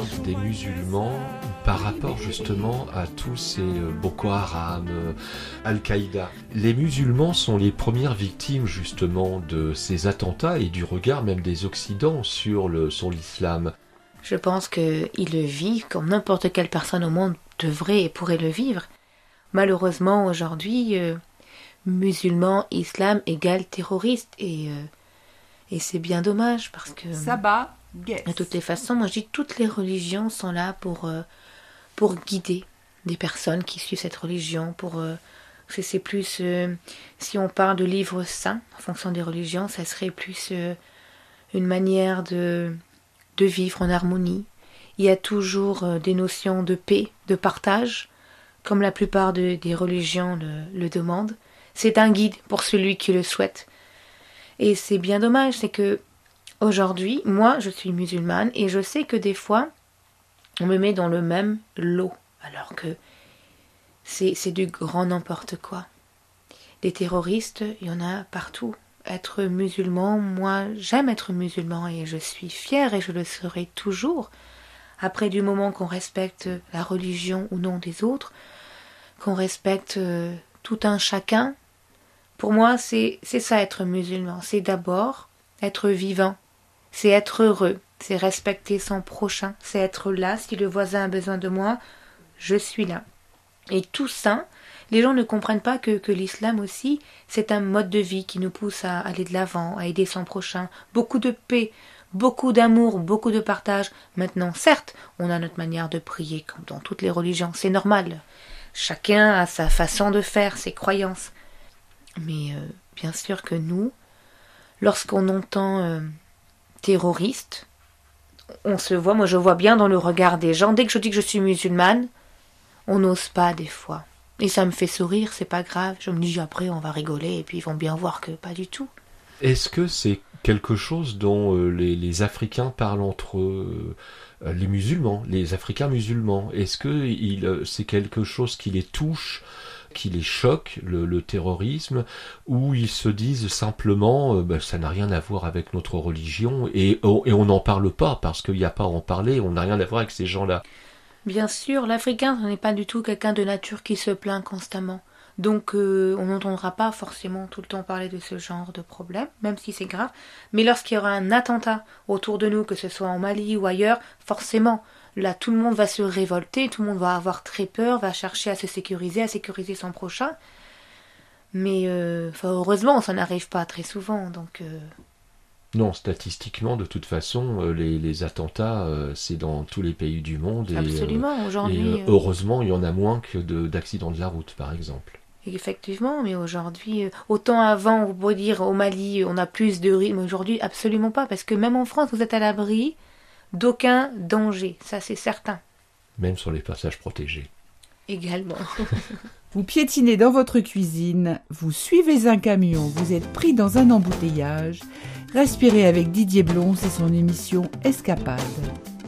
des musulmans par rapport justement à tous ces Boko Haram, Al-Qaïda. Les musulmans sont les premières victimes justement de ces attentats et du regard même des Occidents sur l'islam. Je pense qu'ils le vivent comme n'importe quelle personne au monde devrait et pourrait le vivre. Malheureusement, aujourd'hui, musulmans, islam égale terroriste et c'est bien dommage parce que... Sabah, guess. De toutes les façons, moi je dis toutes les religions sont là pour guider des personnes qui suivent cette religion, c'est plus... si on parle de livres saints, en fonction des religions, ça serait plus une manière de vivre en harmonie. Il y a toujours des notions de paix, de partage, comme la plupart des religions le demandent. C'est un guide pour celui qui le souhaite. Et c'est bien dommage, c'est que aujourd'hui, moi je suis musulmane et je sais que des fois, on me met dans le même lot, alors que c'est du grand n'importe quoi. Les terroristes, il y en a partout. Être musulman, moi j'aime être musulman et je suis fière et je le serai toujours. Après du moment qu'on respecte la religion ou non des autres, qu'on respecte tout un chacun, pour moi c'est ça être musulman, c'est d'abord être vivant, c'est être heureux, c'est respecter son prochain, c'est être là, si le voisin a besoin de moi, je suis là. Et tout ça, les gens ne comprennent pas que l'islam aussi, c'est un mode de vie qui nous pousse à aller de l'avant, à aider son prochain. Beaucoup de paix, beaucoup d'amour, beaucoup de partage. Maintenant, certes, on a notre manière de prier, comme dans toutes les religions, c'est normal. Chacun a sa façon de faire, ses croyances. Mais bien sûr que nous, lorsqu'on entend terroriste, on se voit, moi je vois bien dans le regard des gens, dès que je dis que je suis musulmane, on n'ose pas des fois. Et ça me fait sourire, c'est pas grave. Je me dis après on va rigoler et puis ils vont bien voir que pas du tout. Est-ce que c'est quelque chose dont les Africains parlent entre eux, les musulmans, les Africains musulmans? Est-ce que c'est quelque chose qui les touche, qui les choque, le terrorisme, ou ils se disent simplement ça n'a rien à voir avec notre religion et on n'en parle pas parce qu'il n'y a pas à en parler, on n'a rien à voir avec ces gens-là? Bien sûr, l'Africain n'est pas du tout quelqu'un de nature qui se plaint constamment. Donc on n'entendra pas forcément tout le temps parler de ce genre de problème, même si c'est grave. Mais lorsqu'il y aura un attentat autour de nous, que ce soit en Mali ou ailleurs, forcément, là tout le monde va se révolter, tout le monde va avoir très peur, va chercher à se sécuriser, à sécuriser son prochain. Mais heureusement, ça n'arrive pas très souvent, donc... Non, statistiquement, de toute façon, les attentats, c'est dans tous les pays du monde. Absolument, aujourd'hui... Et heureusement, il y en a moins que d'accidents de la route, par exemple. Effectivement, mais aujourd'hui, autant avant, vous pourriez dire, au Mali, on a plus de rythme, aujourd'hui, absolument pas, parce que même en France, vous êtes à l'abri d'aucun danger, ça c'est certain. Même sur les passages protégés. Également. Vous piétinez dans votre cuisine, vous suivez un camion, vous êtes pris dans un embouteillage. Respirez avec Didier Blonce et son émission Escapade.